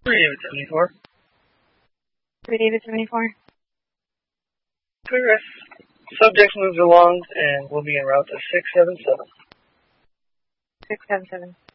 David 74. David 74. Progress. Subject moves along and will be en route to 677. 677.